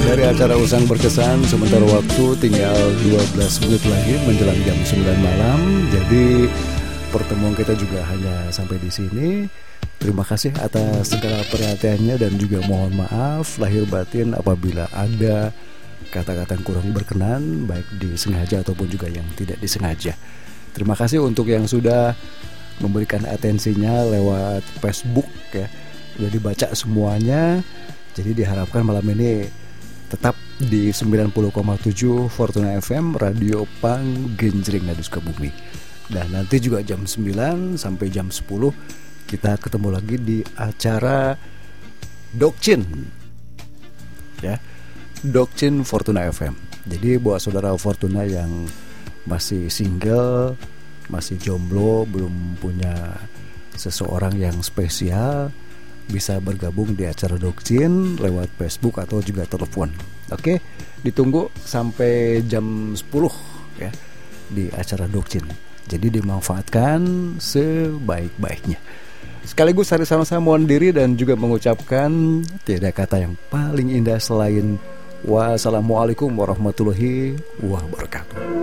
Dari acara Usang Berkesan, sementara waktu tinggal 12 menit lagi menjelang jam 9 malam. Jadi pertemuan kita juga hanya sampai di sini. Terima kasih atas segala perhatiannya dan juga mohon maaf lahir batin apabila ada kata-kata yang kurang berkenan, baik disengaja ataupun juga yang tidak disengaja. Terima kasih untuk yang sudah memberikan atensinya lewat Facebook ya. Sudah dibaca semuanya. Jadi diharapkan malam ini tetap di 90,7 Fortuna FM, Radio Pang Genjring Nadi Sukabumi. Dan nanti juga jam 9 sampai jam 10 kita ketemu lagi di acara Dokcin ya, Dokcin Fortuna FM. Jadi buat saudara Fortuna yang masih single, masih jomblo, belum punya seseorang yang spesial, bisa bergabung di acara Dokcin lewat Facebook atau juga telepon. Oke, ditunggu sampai jam 10 ya di acara Dokcin. Jadi dimanfaatkan sebaik-baiknya. Sekaligus hari sama-sama mohon diri dan juga mengucapkan tiada kata yang paling indah selain wassalamualaikum warahmatullahi wabarakatuh.